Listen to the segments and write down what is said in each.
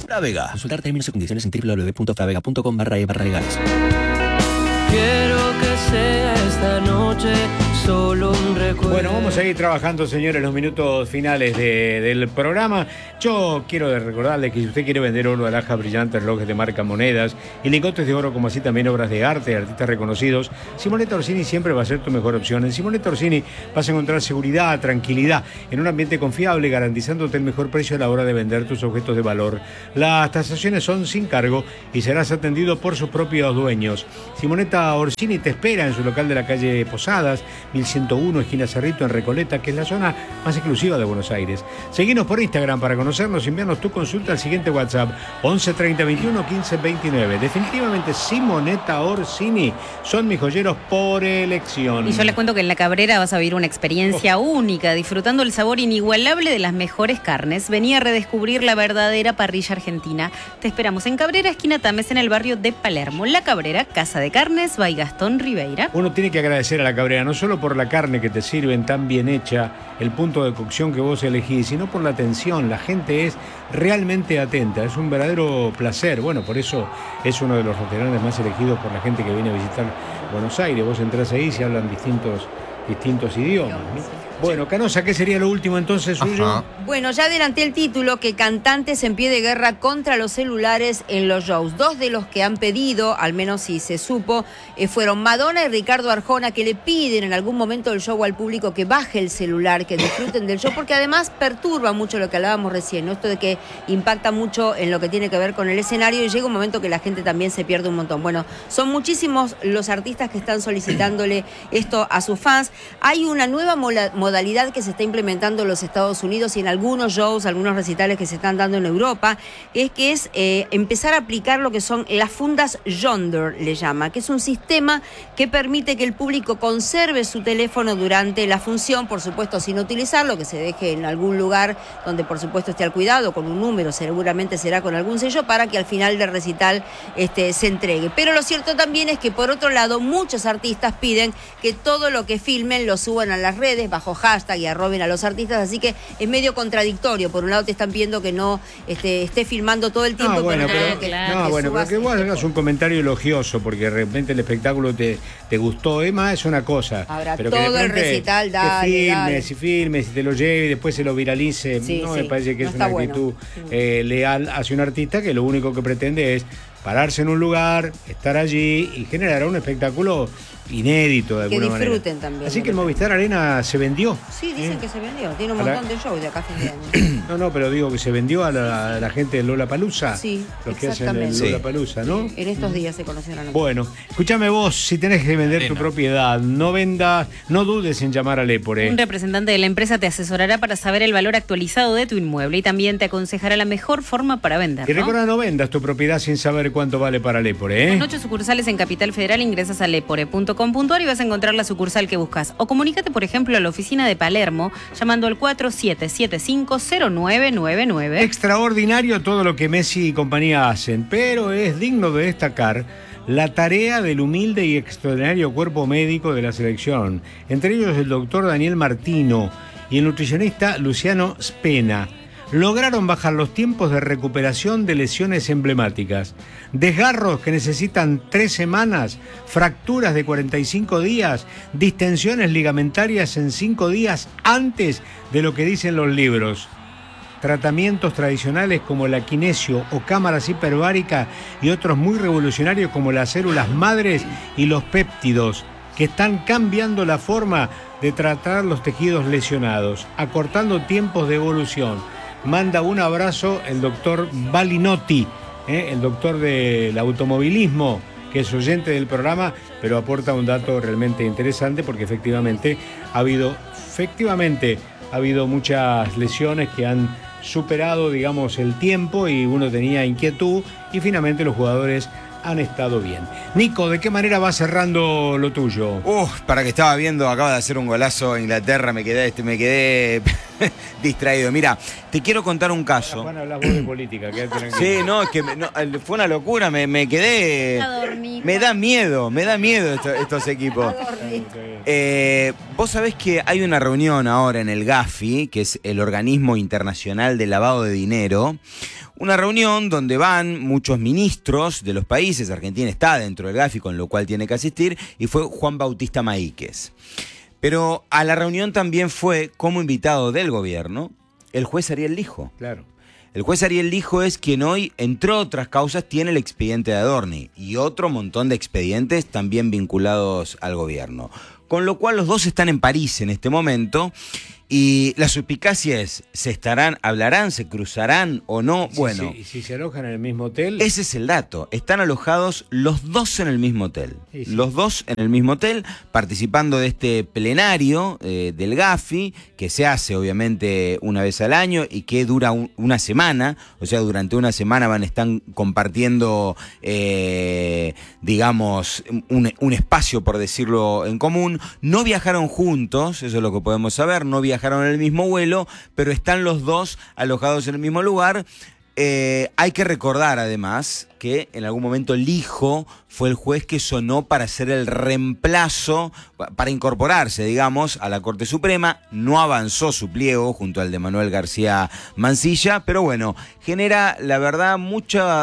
Frávega. Consultar términos y condiciones en www.fravega.com/e/legales. Quiero que sea esta noche solo un recuerdo. Bueno, vamos a ir trabajando, señores, los minutos finales del programa. Yo quiero recordarles que si usted quiere vender oro, alhajas brillantes, relojes de marca, monedas y lingotes de oro, como así también obras de arte de artistas reconocidos, Simonetta Orsini siempre va a ser tu mejor opción. En Simonetta Orsini vas a encontrar seguridad, tranquilidad, en un ambiente confiable, garantizándote el mejor precio a la hora de vender tus objetos de valor. Las tasaciones son sin cargo y serás atendido por sus propios dueños. Simonetta Orsini te espera en su local de la calle Posadas, 1101, esquina Cerrito, en Recoleta, que es la zona más exclusiva de Buenos Aires. Seguinos por Instagram para conocernos, enviarnos tu consulta al siguiente WhatsApp, 11 30 21 15 29. Definitivamente Simonetta Orsini son mis joyeros por elección. Y yo les cuento que en La Cabrera vas a vivir una experiencia única, disfrutando el sabor inigualable de las mejores carnes. Vení a redescubrir la verdadera parrilla argentina. Te esperamos en Cabrera, esquina Tames, en el barrio de Palermo. La Cabrera, Casa de Carnes, by Gastón Ribeira. Uno tiene que agradecer a La Cabrera, no solo por la carne que te sirven tan bien hecha, el punto de cocción que vos elegís, sino por la atención. La gente es realmente atenta, es un verdadero placer. Bueno, por eso es uno de los restaurantes más elegidos por la gente que viene a visitar Buenos Aires. Vos entrás ahí y se hablan distintos idiomas, ¿no? Bueno, Canosa, ¿qué sería lo último entonces suyo? Ajá. Bueno, ya adelanté el título, que cantantes en pie de guerra contra los celulares en los shows. Dos de los que han pedido, al menos si se supo, fueron Madonna y Ricardo Arjona, que le piden en algún momento del show al público que baje el celular, que disfruten del show, porque además perturba mucho lo que hablábamos recién, ¿no? Esto de que impacta mucho en lo que tiene que ver con el escenario, y llega un momento que la gente también se pierde un montón. Bueno, son muchísimos los artistas que están solicitándole esto a sus fans. Hay una nueva modalidad que se está implementando en los Estados Unidos y en algunos shows, algunos recitales que se están dando en Europa, que es empezar a aplicar lo que son las fundas Yonder, le llama, que es un sistema que permite que el público conserve su teléfono durante la función, por supuesto sin utilizarlo, que se deje en algún lugar donde por supuesto esté al cuidado, con un número, seguramente será con algún sello, para que al final del recital se entregue. Pero lo cierto también es que por otro lado muchos artistas piden que todo lo que filmen lo suban a las redes bajo hashtag y arroben a los artistas, así que es medio contradictorio. Por un lado te están pidiendo que no esté filmando todo el tiempo, pero que vos hagas tipo un comentario elogioso, porque de repente el espectáculo te gustó. Emma, es una cosa. Ahora pero todo que el recital, dale. filmes, y te lo lleve y después se lo viralice. Sí, me parece que no es una actitud leal hacia un artista que lo único que pretende es pararse en un lugar, estar allí y generar un espectáculo inédito de alguna manera. Que disfruten también. Así que el Movistar Arena se vendió. Sí, dicen que se vendió. Tiene un montón de shows de acá a fin de año. No, pero digo que se vendió a la gente de Lollapalooza. Sí, los que hacen exactamente. el Lollapalooza, ¿no? En estos días se conocieron. Bueno, escúchame vos, si tenés que vender tu propiedad, no dudes en llamar a Lepore. Un representante de la empresa te asesorará para saber el valor actualizado de tu inmueble y también te aconsejará la mejor forma para venderlo. Y recuerda, no vendas tu propiedad sin saber cuánto vale para Lepore, ¿eh? Con 8 sucursales en Capital Federal, ingresas a lepore.com.ar y vas a encontrar la sucursal que buscas. O comunícate, por ejemplo, a la oficina de Palermo llamando al 47750999. Extraordinario todo lo que Messi y compañía hacen, pero es digno de destacar la tarea del humilde y extraordinario cuerpo médico de la selección, entre ellos el doctor Daniel Martino y el nutricionista Luciano Spena. Lograron bajar los tiempos de recuperación de lesiones emblemáticas, desgarros que necesitan 3 semanas, fracturas de 45 días, distensiones ligamentarias en 5 días antes de lo que dicen los libros. Tratamientos tradicionales como la kinesio o cámaras hiperbáricas y otros muy revolucionarios como las células madres y los péptidos, que están cambiando la forma de tratar los tejidos lesionados, acortando tiempos de evolución. Manda un abrazo el doctor Balinotti, el doctor del automovilismo, que es oyente del programa, pero aporta un dato realmente interesante, porque efectivamente ha habido muchas lesiones que han superado, digamos, el tiempo, y uno tenía inquietud, y finalmente los jugadores han estado bien. Nico, ¿de qué manera va cerrando lo tuyo? Para que estaba viendo, acaba de hacer un golazo Inglaterra, me quedé distraído. Mira, te quiero contar un caso. Juan, hablas vos de política, quédate tranquilo. Sí, no, es que fue una locura, me quedé. Me da miedo estos equipos. Vos sabés que hay una reunión ahora en el Gafi, que es el organismo internacional de lavado de dinero, Una reunión donde van muchos ministros de los países. Argentina está dentro del GAFI, con lo cual tiene que asistir, y fue Juan Bautista Maíquez. Pero a la reunión también fue, como invitado del gobierno, el juez Ariel Lijo. Claro. El juez Ariel Lijo es quien hoy, entre otras causas, tiene el expediente de Adorni y otro montón de expedientes también vinculados al gobierno. Con lo cual los dos están en París en este momento y la suspicacia es, hablarán, se cruzarán o no? Bueno. ¿Y si se alojan en el mismo hotel? Ese es el dato. Están alojados los dos en el mismo hotel. Sí. Los dos en el mismo hotel, participando de este plenario del GAFI, que se hace obviamente una vez al año y que dura una semana. O sea, durante una semana están compartiendo, digamos, un espacio, por decirlo en común. No viajaron juntos, eso es lo que podemos saber, no viajaron en el mismo vuelo, pero están los dos alojados en el mismo lugar. Hay que recordar además que en algún momento Lijo fue el juez que sonó para hacer el reemplazo, para incorporarse, digamos, a la Corte Suprema. No avanzó su pliego junto al de Manuel García Mansilla, pero bueno, genera, la verdad, mucha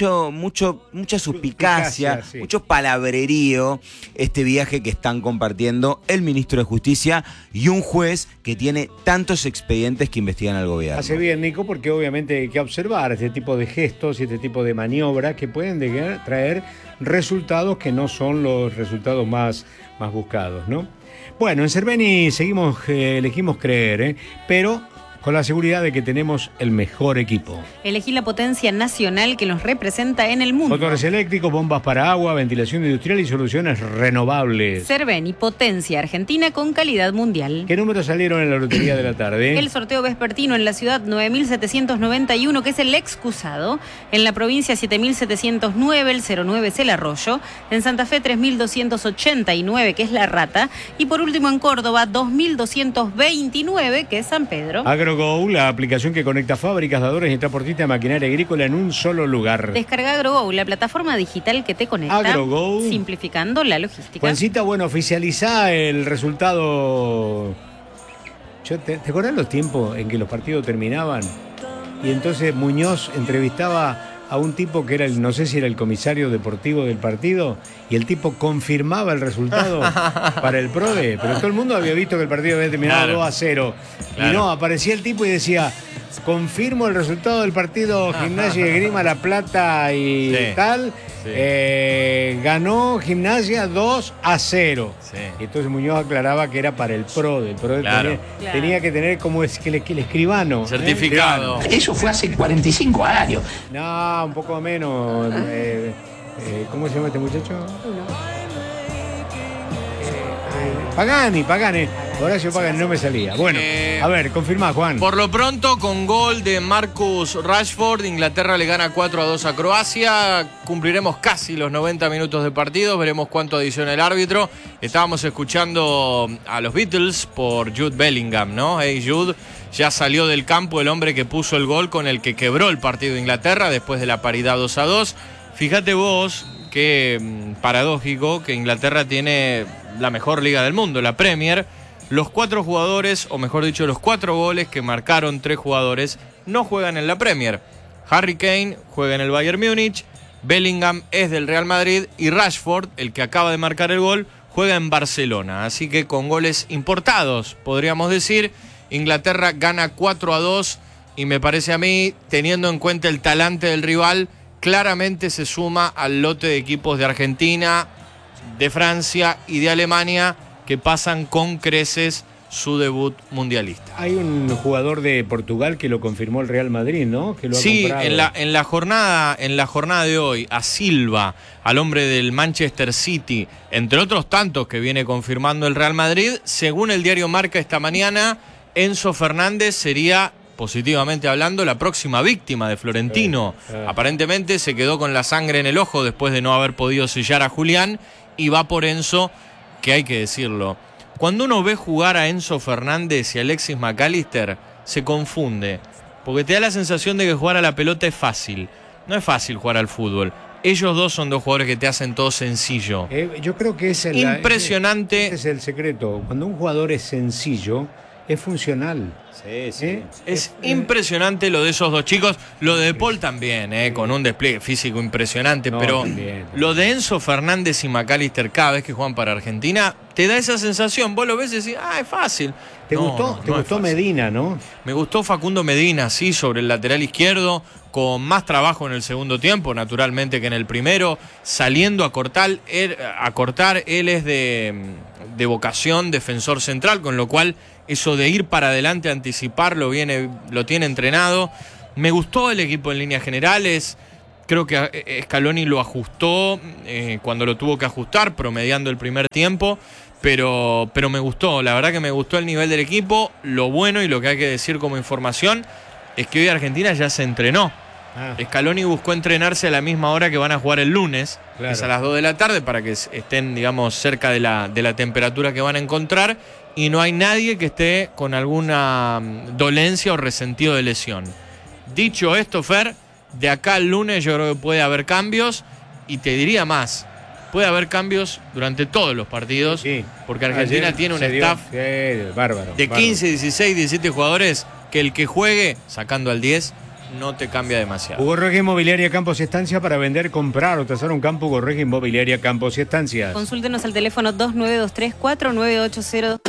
suspicacia, sí, mucho palabrerío este viaje que están compartiendo el ministro de Justicia y un juez que tiene tantos expedientes que investigan al gobierno. Hace bien, Nico, porque obviamente hay que observar este tipo de gestos y este tipo de maniobras que pueden traer resultados que no son los resultados más buscados, ¿no? Bueno, en Cerveni elegimos creer, pero con la seguridad de que tenemos el mejor equipo. Elegí la potencia nacional que nos representa en el mundo. Motores eléctricos, bombas para agua, ventilación industrial y soluciones renovables. Cerveni, potencia argentina con calidad mundial. ¿Qué números salieron en la lotería de la tarde? El sorteo vespertino en la ciudad 9.791, que es el excusado. En la provincia 7.709, el 09 es el arroyo. En Santa Fe 3.289, que es la rata. Y por último en Córdoba 2.229, que es San Pedro. AgroGo, la aplicación que conecta fábricas, dadores y transportistas de maquinaria agrícola en un solo lugar. Descarga AgroGo, la plataforma digital que te conecta, AgroGo, simplificando la logística. Juancita, bueno, oficializa el resultado. ¿Te acordás los tiempos en que los partidos terminaban? Y entonces Muñoz entrevistaba a un tipo que era no sé si era el comisario deportivo del partido, y el tipo confirmaba el resultado para el PRODE, pero todo el mundo había visto que el partido había terminado 2-0. Claro. Y no, aparecía el tipo y decía, confirmo el resultado del partido Gimnasia y Esgrima La Plata y tal. Sí. Ganó Gimnasia 2-0. Sí. Y entonces Muñoz aclaraba que era para el PRODE. El PRODE tenía que tener como es que el escribano. Certificado. Eso fue hace 45 años. No, un poco menos. ¿Cómo se llama este muchacho? Pagani. Horacio Pagani, no me salía. Bueno, a ver, confirmá, Juan. Por lo pronto, con gol de Marcus Rashford, Inglaterra le gana 4-2 a Croacia. Cumpliremos casi los 90 minutos de partido. Veremos cuánto adiciona el árbitro. Estábamos escuchando a los Beatles por Jude Bellingham, ¿no? Hey Jude, ya salió del campo el hombre que puso el gol con el que quebró el partido de Inglaterra después de la paridad 2-2. Fíjate vos que paradójico que Inglaterra tiene la mejor liga del mundo, la Premier. Los 4 jugadores, o mejor dicho, los 4 goles que marcaron 3 jugadores no juegan en la Premier. Harry Kane juega en el Bayern Múnich, Bellingham es del Real Madrid y Rashford, el que acaba de marcar el gol, juega en Barcelona. Así que con goles importados, podríamos decir, Inglaterra gana 4-2 y me parece a mí, teniendo en cuenta el talante del rival, claramente se suma al lote de equipos de Argentina, de Francia y de Alemania que pasan con creces su debut mundialista. Hay un jugador de Portugal que lo confirmó el Real Madrid, ¿no? Que lo ha comprado. en la jornada de hoy, a Silva, al hombre del Manchester City, entre otros tantos que viene confirmando el Real Madrid, según el diario Marca esta mañana, Enzo Fernández sería, positivamente hablando, la próxima víctima de Florentino. Aparentemente se quedó con la sangre en el ojo después de no haber podido sellar a Julián y va por Enzo, que hay que decirlo. Cuando uno ve jugar a Enzo Fernández y a Alexis McAllister, se confunde, porque te da la sensación de que jugar a la pelota es fácil. No es fácil jugar al fútbol. Ellos dos son dos jugadores que te hacen todo sencillo. Yo creo que es impresionante. Ese es el secreto. Cuando un jugador es sencillo, es funcional. Sí. Es impresionante lo de esos dos chicos. Lo de Paul también, con un despliegue físico impresionante. No, pero también. lo de Enzo Fernández y McAllister cada vez que juegan para Argentina, te da esa sensación. Vos lo ves y decís, es fácil. ¿Te No, gustó, no, te no es gustó fácil. Medina, no? Me gustó Facundo Medina, sí, sobre el lateral izquierdo, con más trabajo en el segundo tiempo, naturalmente, que en el primero, saliendo a cortar. Él es de vocación defensor central, con lo cual eso de ir para adelante, anticipar, lo tiene entrenado. Me gustó el equipo en líneas generales. Creo que Scaloni lo ajustó cuando lo tuvo que ajustar, promediando el primer tiempo. Pero me gustó, la verdad que me gustó el nivel del equipo. Lo bueno y lo que hay que decir como información es que hoy Argentina ya se entrenó. Scaloni buscó entrenarse a la misma hora que van a jugar el lunes, Claro. que es a las 2 de la tarde, para que estén, digamos, cerca de la temperatura que van a encontrar, y no hay nadie que esté con alguna dolencia o resentido de lesión. Dicho esto, Fer, de acá al lunes yo creo que puede haber cambios, y te diría más, puede haber cambios durante todos los partidos, Sí. porque Argentina Ayer tiene un se dio- staff sí, bárbaro. de bárbaro. 15, 16, 17 jugadores que el que juegue, sacando al 10, no te cambia demasiado. Hugo Regia Inmobiliaria Campos y Estancia para vender, comprar o tasar un campo. Hugo Regia Inmobiliaria Campos y Estancias. Consúltenos al teléfono 2923-4980.